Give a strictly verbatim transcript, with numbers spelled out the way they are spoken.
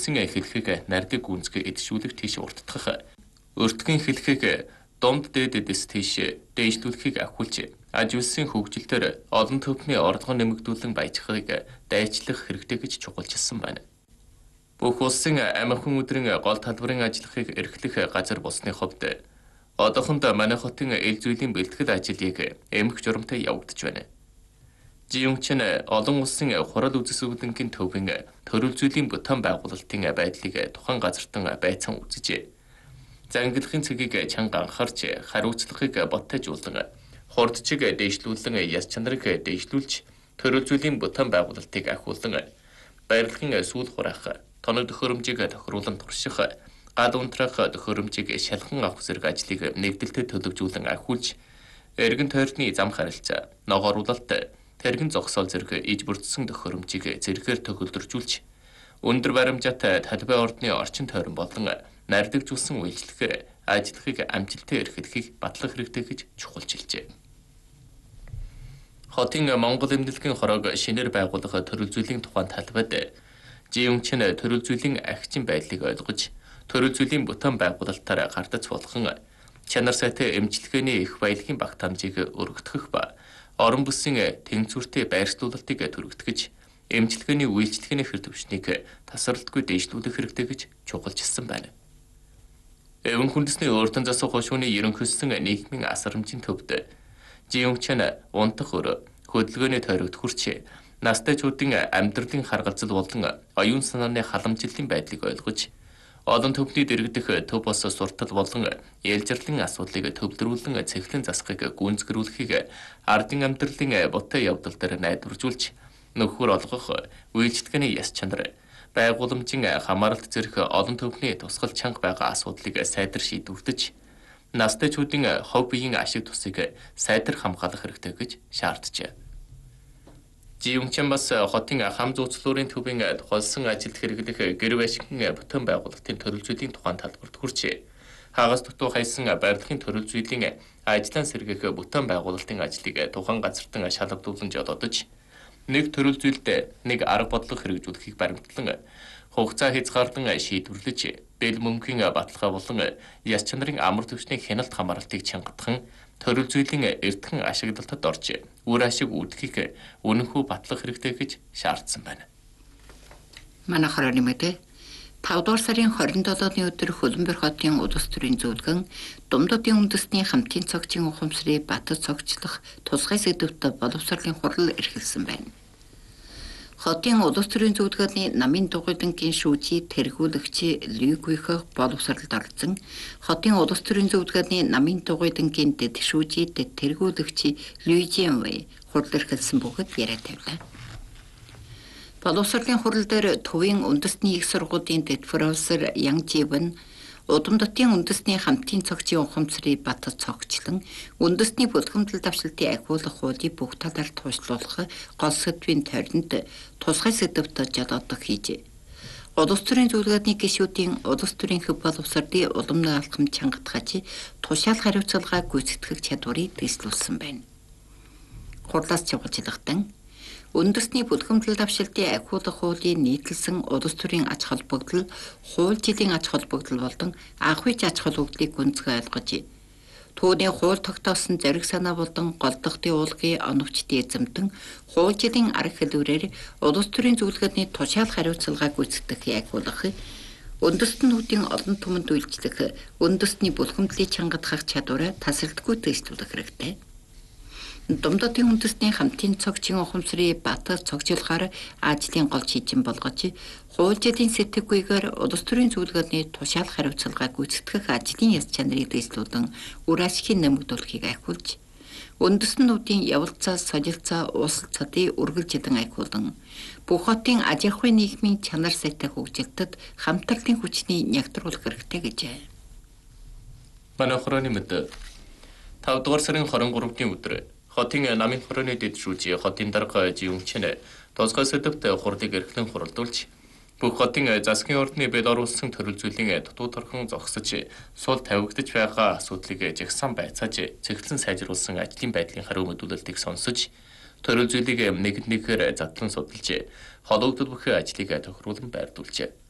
улсын хэлхийг нардаг гүнзгий эдшүүлэх тийш уртдах. Өртгөн хэлхийг дунд дээдэс тийш дээшлүүлэхийг ахиулж, аж улсын хөгжилтөөр олон төвхний ордгон нэмэгдүүлэн баяжхыг дайчлах хэрэгтэй гэж чухалчилсан байна. Бүх улсын амархан өдрийн гол талбарын ажиллахыг эрхлэх газар болсны хувьд одоохонд манай хотын эл зүйлийн бэлтгэл ажлыг эмх журамтай явагдаж байна. Жиюнчин олон улсын хурал үзэсгэлэнгийн төвийн төрөл зүйлийн бүтээн байгуулалтын байдлыг тухайн газартан байцаан үзэж, зангилахын цэгийг чанга анхаарч хариуцлагыг боттойжуулан, хурдчиг дээшлүүлэн яс чанарыг дээшлүүлж, төрөл зүйлийн бүтээн байгуулалтыг ахиулан, байрлагын сүүл хураах, тоног төхөөрөмжийг тохируулан турших, гад унтраах төхөөрөмжийг шалхан авах зэрэг ажлыг нэгдэлтэд төлөвжүүлэн ахиулж, эргэн тойрны зам харилцаа, ногооруулалт, тэрэгэн зогсоол зэрэг иж бүрдсэн төхөөрөмжийг зэрэгээр төгөлдржүүлж, өндөр баримжаатай талбай ордны орчин тойрон болон нардагжуулсан үйлчлэгээр ажиллахыг амжилттай эрхлэхийг батлах хэрэгтэй гэж чухалчилжээ. Хотын Монгол эмнэлгийн хорог шинээр байгуулах төрөл зүйлийн тухайн талбайд Жиюнчин төрөл зүйлийн агчин байдлыг ойлгож, төрөл зүйлийн бүтээн байгуулалтаар гардац болгон чанар сайтай эмчилгээний их баялагын багтаамжийг өргөдгөх ба орон бүсийн тэнцвэртэй байршлуулалтыг түргэгдэж, эмчилгээний үйлчлэгээний хэр төвшнийг тасралтгүй дээшлүүлэх хэрэгтэй гэж чухалчилсан байна. Эвэн хүндэсний өөртөн засах хошууны ерөнхийлсөн нийгмийн асрамжийн төвд Жиюнчин унтах өр, хөдөлгөөний тойрогт хүрч, настайчуудын амьдралын харгалзал болон оюун санааны халамжлалын байдлыг ойлгож, олон төвний дэргэдэх төв бос суртал болон ялжрлын асуудлыг төвлөрүүлэн цэглэн засахыг гүйцэтгүүлэхийг ардын амьдралын бутай явдал дээр найдваржуулж, нөхөр олгох, үйлчлэгээний яс чанар, байгууламжийн хамааралт зэрэг олон төвний тусгал чанга байгаа асуудлыг сайдар шийдвэрлэж, настайчуудын хов биеийн ашиг тусыг сайдар хамгаалах хэрэгтэй гэж шаарджээ. Жиюнчин бас хотын хам зууцлуурын төвийн тухайлсан ажилд хэрэглэх гэр байшингийн бүтээн байгуулалтын төрөл зүйлийн тухайн талбарт хүрч, хагас дутуу хайсан байрлагын төрөл зүйлийн ажлын сэргээх бүтээн байгуулалтын ажлыг тухайн газартан шалгадуулан жолоодож, нэг төрөл зүйлд нэг арга бодлого хэрэгжүүлэхийг баримтлан, хугацаа хязгаарлан шийдвэрлэж, бэл мөнгөний баталгаа болон яс чанарын амар түвшний хяналт хамааралтыг чангадхан, төрөл зүйлийн эрдхэн ашиглалтад орж, үр ашиг үүдхийг үнэнхүү батлах хэрэгтэй гэж шаардсан байна. Манай хорооны мэдээ тавд дугаар сарын хорин долооны өдөр Хөлбөмбөр хотын улс төрийн зөвлгөн Думдуудын үндэсний хамтын цогцын ухамсарыг батад цогцлох тусгай сэдвтэ боловсролын хурал эрхэлсэн байна. Хотын улс төрийн зөвлөгөөний намын дугуйлангийн шүүжий тэргүүлэгч Лүгүйх боловсролд орсон, хотын улс төрийн зөвлөгөөний намын дугуйлангийн дэд шүүжий дэд тэргүүлэгч Лүжинвэй хурал эрхэлсэн бөгөөд яриа тавилаа. Боловсролын хурал дээр төвийн үндэсний их сургуулийн дэд профессор Ян Живэн Удамдатын үндэсний хамтын цогцын ухамсарыг батад цогцлон, үндэсний бүлгэмдэл давшилтын ахиулах хуулийг бүх талаар туушлуулах гол сэдвийн тойронд тусгай сэдвт жолоодог хийж, улс төрийн зөвлөгөөний гишүүдийн улс төрийн хөв боловсролын уламжлалт алхам чангатгаж, тушаал хариуцлага гүйцэтгэх чадварыг дэвшлүүлсэн байна. Хурлаас чухалчилгадан үндэсний бүлгэмдэл давшилтын ахиулах хуулийн нийтлсэн улс төрийн аж холбогдол, хууль жилийн аж холбогдол болон анх үеч аж холбогдлыг гүнзгий ойлгож, түүний хууль тогтоосон зориг санаа болон голдохтын уулгын оновчдын эзэмтэн, хууль жилийн арга хэлбэрээр улс төрийн зөвлөгөөний тушаал хариуцлага гүйцэтгэхийг ахиулах, үндэстнүүдийн олон түмэнд үйлчлэх, үндэсний бүлгэмдлийг чангадгах чадвараа тасралтгүй дэвшлүүлэх хэрэгтэй. Думдуудын үндэсний хамтын цогцын ухамсарыг батад цогцлохоор ажлын гол шийдвэр болгож, хууль жилийн сэтгэхүйгээр улс төрийн зөвлөгөөний тушаал хариуцлага гүйцэтгэх ажлын яс чанарыг дэвшлүүлэн үр ашигыг нэмэгдүүлэхийг ахиулж, үндэстнүүдийн явалцаа, солилцоо, уулзалтын үргэлжилэн ахиулан, бүх хотын аж ахуйн нийгмийн чанар сайтай хөгжилтөд хамтарлын хүчний нягтруулах хэрэгтэй гэжээ. Манай хорооны мэдээ тавд дугаар сарын хорин гуравны өдөр хотын намын хорооны дэд шүүжий хотын дарга Жиюнчин тусгай сэдвт хурлыг эрхлэн хуралдуулж, бүх хотын засгийн ордны Белорусын төрөл зүйлийн дутуу торхон зогсож, сул тавигдж байгаа асуудлыг жагсаан байцааж, цэгцлэн сайжруулсан ажлын байдлын хариу мэдүүлэлтийг сонсож, төрөл зүйлийг нэг нэгээр задлан судалж, хологдол бүхий ажлыг тохируулан байрдуулжээ.